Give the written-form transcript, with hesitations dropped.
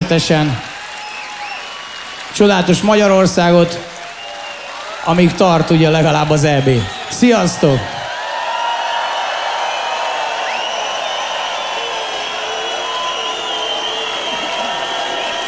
természetesen csodálatos Magyarországot, amíg tart ugye legalább az EB. Sziasztok!